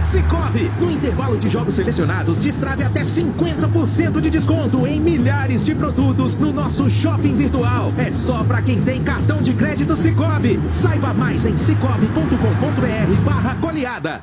Sicoob, no intervalo de jogos selecionados, destrave até 50% de desconto em milhares de produtos no nosso shopping virtual. É só pra quem tem cartão de crédito Sicoob. Saiba mais em cicobi.com.br/goleada.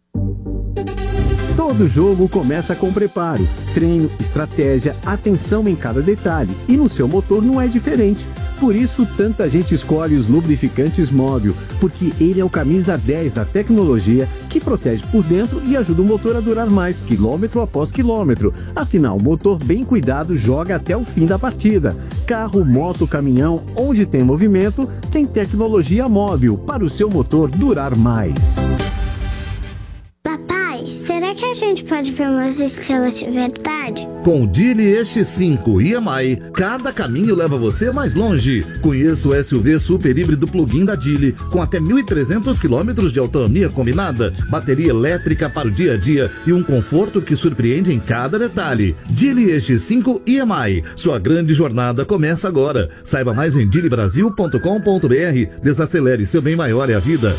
Todo jogo começa com preparo, treino, estratégia, atenção em cada detalhe. E no seu motor não é diferente. Por isso, tanta gente escolhe os lubrificantes Móbil, porque ele é o camisa 10 da tecnologia que protege por dentro e ajuda o motor a durar mais, quilômetro após quilômetro. Afinal, o motor bem cuidado joga até o fim da partida. Carro, moto, caminhão, onde tem movimento, tem tecnologia Móbil para o seu motor durar mais. Será que a gente pode ver umas estrelas de verdade? Com o Geely X5 EMI, cada caminho leva você mais longe. Conheça o SUV super híbrido plug-in da Geely, com até 1.300 km de autonomia combinada, bateria elétrica para o dia a dia e um conforto que surpreende em cada detalhe. Geely X5 EMI, sua grande jornada começa agora. Saiba mais em geelybrasil.com.br. Desacelere, seu bem maior é a vida.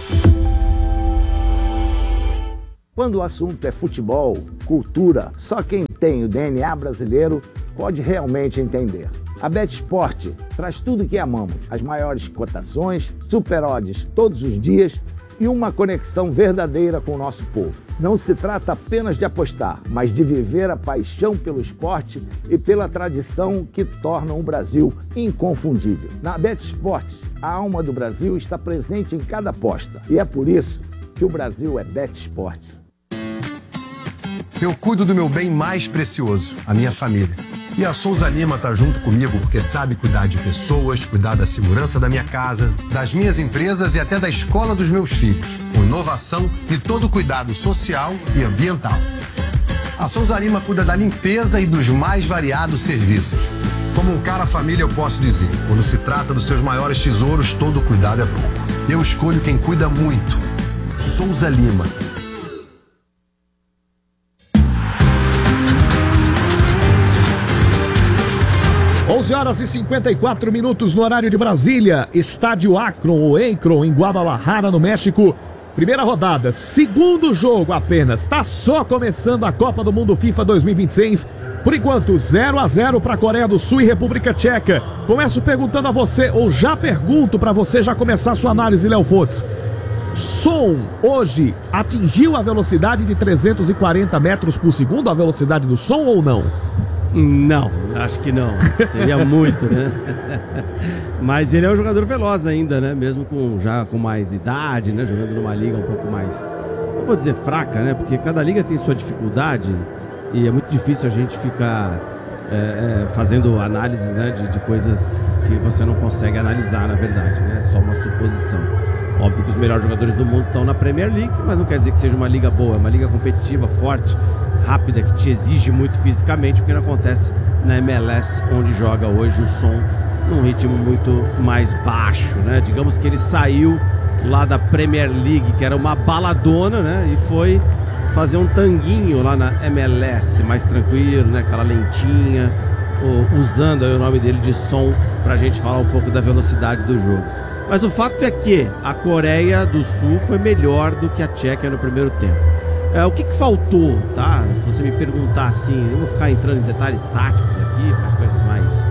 Quando o assunto é futebol, cultura, só quem tem o DNA brasileiro pode realmente entender. A BetSport traz tudo o que amamos, as maiores cotações, super odds todos os dias e uma conexão verdadeira com o nosso povo. Não se trata apenas de apostar, mas de viver a paixão pelo esporte e pela tradição que tornam o Brasil inconfundível. Na BetSport, a alma do Brasil está presente em cada aposta e é por isso que o Brasil é BetSport. Eu cuido do meu bem mais precioso, a minha família. E a Souza Lima tá junto comigo porque sabe cuidar de pessoas, cuidar da segurança da minha casa, das minhas empresas e até da escola dos meus filhos, com inovação e todo cuidado social e ambiental. A Souza Lima cuida da limpeza e dos mais variados serviços. Como um cara família, eu posso dizer, quando se trata dos seus maiores tesouros, todo cuidado é pouco. Eu escolho quem cuida muito. Souza Lima. 11h54 no horário de Brasília. Estádio Akron, ou Akron, em Guadalajara, no México. Primeira rodada, segundo jogo apenas. Tá só começando a Copa do Mundo FIFA 2026. Por enquanto, 0-0 para Coreia do Sul e República Tcheca. Começo perguntando a você, ou já pergunto para você já começar a sua análise, Léo Fontes. Som, hoje, atingiu a velocidade de 340 metros por segundo, a velocidade do som, ou não? Não, acho que não. Seria muito, né? Mas ele é um jogador veloz ainda, né? Mesmo já com mais idade, né? Jogando numa liga um pouco mais, não vou dizer fraca, né? Porque cada liga tem sua dificuldade e é muito difícil a gente ficar fazendo análise, né? De coisas que você não consegue analisar, na verdade, né? É só uma suposição. Óbvio que os melhores jogadores do mundo estão na Premier League, mas não quer dizer que seja uma liga boa, é uma liga competitiva, forte, rápida, que te exige muito fisicamente, o que não acontece na MLS, onde joga hoje o Som num ritmo muito mais baixo, né? Digamos que ele saiu lá da Premier League, que era uma baladona, né? E foi fazer um tanguinho lá na MLS, mais tranquilo, né? Aquela lentinha, usando aí o nome dele de Som, pra gente falar um pouco da velocidade do jogo. Mas o fato é que a Coreia do Sul foi melhor do que a Tchequia no primeiro tempo. O que faltou, tá? Se você me perguntar assim, eu vou ficar entrando em detalhes táticos aqui, para coisas mais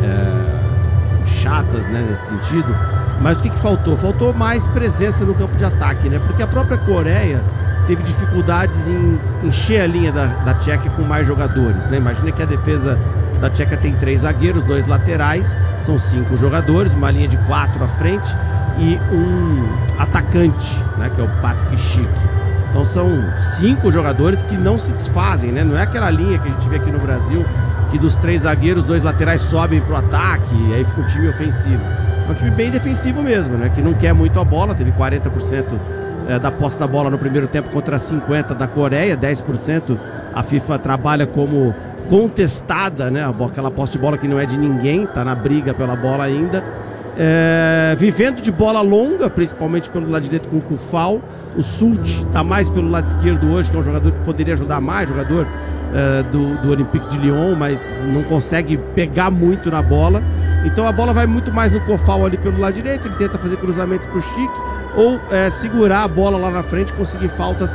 chatas, né, nesse sentido. Mas o que faltou? Faltou mais presença no campo de ataque, né? Porque a própria Coreia teve dificuldades em encher a linha da Tchequia com mais jogadores, né? Imagina que a defesa da Tchequia tem 3 zagueiros, 2 laterais, são 5 jogadores, uma linha de 4 à frente e um atacante, né, que é o Patrick Schick. Então são 5 jogadores que não se desfazem, né? Não é aquela linha que a gente vê aqui no Brasil, que dos 3 zagueiros, 2 laterais sobem pro ataque e aí fica um time ofensivo. É um time bem defensivo mesmo, né? Que não quer muito a bola, teve 40% da posse da bola no primeiro tempo contra 50% da Coreia, 10% a FIFA trabalha como contestada, né? Aquela posse de bola que não é de ninguém, tá na briga pela bola ainda. Vivendo de bola longa, principalmente pelo lado direito com o Kufal. O Sult tá mais pelo lado esquerdo hoje, que é um jogador que poderia ajudar mais, jogador do Olympique de Lyon, mas não consegue pegar muito na bola. Então a bola vai muito mais no Kufal ali pelo lado direito, ele tenta fazer cruzamentos pro Schick ou segurar a bola lá na frente, conseguir faltas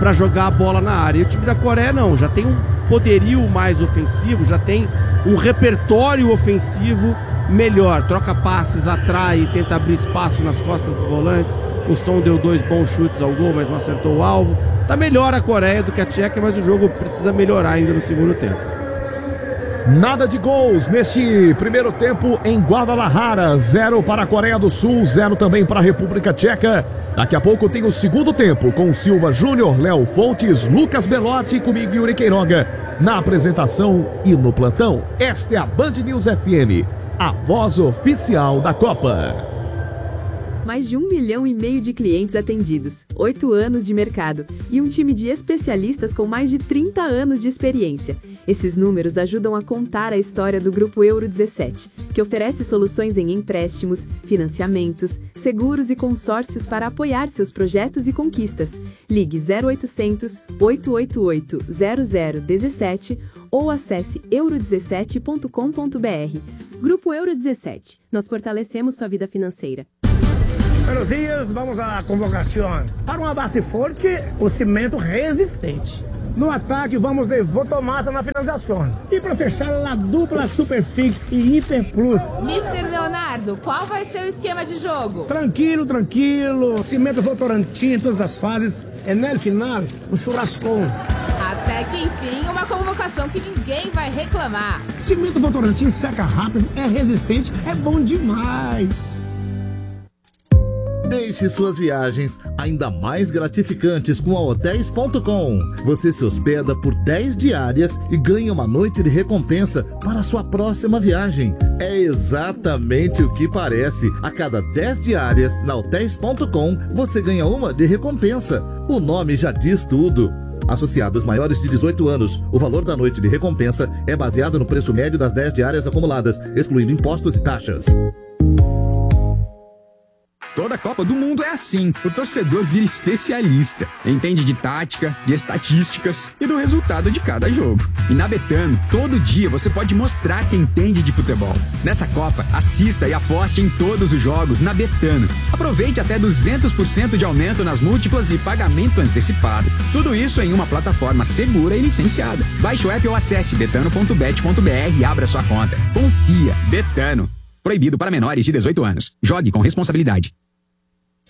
para jogar a bola na área. E o time da Coreia não, já tem um poderio mais ofensivo, já tem um repertório ofensivo melhor, troca passes, atrai, tenta abrir espaço nas costas dos volantes. O Son deu 2 bons chutes ao gol, mas não acertou o alvo. Tá melhor a Coreia do que a Tchequia, mas o jogo precisa melhorar ainda no segundo tempo. Nada de gols neste primeiro tempo em Guadalajara. 0 para a Coreia do Sul, 0 também para a República Tcheca. Daqui a pouco tem o segundo tempo com Silva Júnior, Léo Fontes, Lucas Belotti e comigo, Yuri Queiroga, na apresentação e no plantão. Esta é a Band News FM, a voz oficial da Copa. Mais de 1,5 milhão de clientes atendidos, 8 anos de mercado e um time de especialistas com mais de 30 anos de experiência. Esses números ajudam a contar a história do Grupo Euro 17, que oferece soluções em empréstimos, financiamentos, seguros e consórcios para apoiar seus projetos e conquistas. Ligue 0800 888 0017 ou acesse euro17.com.br. Grupo Euro 17. Nós fortalecemos sua vida financeira. Buenos dias, vamos à convocação. Para uma base forte, o cimento resistente. No ataque, vamos de Votomassa na finalização. E para fechar, a dupla Superfix e Hiper Plus. Mr. Leonardo, qual vai ser o esquema de jogo? Tranquilo, tranquilo. Cimento Votorantim em todas as fases. E no final, o churrascão. Até que enfim, uma convocação que ninguém vai reclamar. Cimento Votorantim seca rápido, é resistente, é bom demais. Deixe suas viagens ainda mais gratificantes com a Hotels.com. Você se hospeda por 10 diárias e ganha uma noite de recompensa para a sua próxima viagem. É exatamente o que parece. A cada 10 diárias na Hotels.com, você ganha uma de recompensa. O nome já diz tudo. Associados maiores de 18 anos, o valor da noite de recompensa é baseado no preço médio das 10 diárias acumuladas, excluindo impostos e taxas. Toda Copa do Mundo é assim. O torcedor vira especialista. Entende de tática, de estatísticas e do resultado de cada jogo. E na Betano, todo dia você pode mostrar que entende de futebol. Nessa Copa, assista e aposte em todos os jogos na Betano. Aproveite até 200% de aumento nas múltiplas e pagamento antecipado. Tudo isso em uma plataforma segura e licenciada. Baixe o app ou acesse betano.bet.br e abra sua conta. Confia. Betano. Proibido para menores de 18 anos. Jogue com responsabilidade.